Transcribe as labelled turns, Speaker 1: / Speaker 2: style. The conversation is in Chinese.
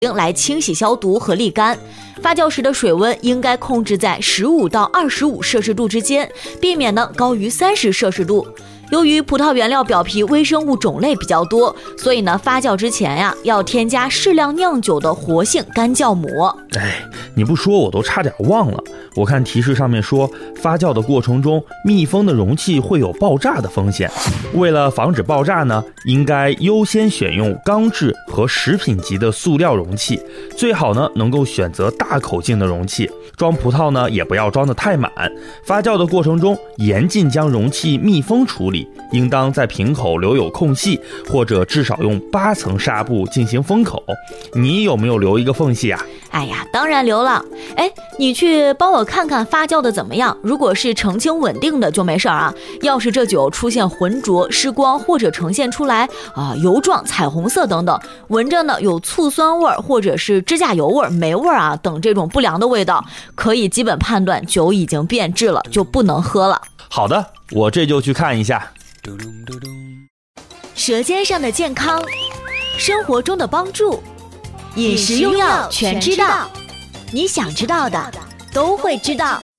Speaker 1: 来清洗消毒和沥干。发酵时的水温应该控制在15到25摄氏度之间，避免呢高于30摄氏度。由于葡萄原料表皮微生物种类比较多，所以呢发酵之前呀要添加适量酿酒的活性干酵膜。
Speaker 2: 你不说我都差点忘了。我看提示上面说，发酵的过程中密封的容器会有爆炸的风险。为了防止爆炸呢，应该优先选用钢制和食品级的塑料容器，最好呢能够选择大口径的容器。装葡萄呢也不要装得太满。发酵的过程中严禁将容器密封处理，应当在瓶口留有空隙，或者至少用8层纱布进行封口。你有没有留一个缝隙啊？
Speaker 1: 当然留了。你去帮我看看发酵的怎么样，如果是澄清稳定的就没事啊。要是这酒出现浑浊、失光，或者呈现出来油状、彩虹色等等，闻着呢有醋酸味或者是指甲油味、霉味等这种不良的味道，可以基本判断酒已经变质了，就不能喝了。
Speaker 2: 好的，我这就去看一下。
Speaker 1: 舌尖上的健康，生活中的帮助，饮食用药全知道，你想知道的都会知道。